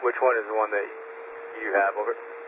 Which one is the one that you have over?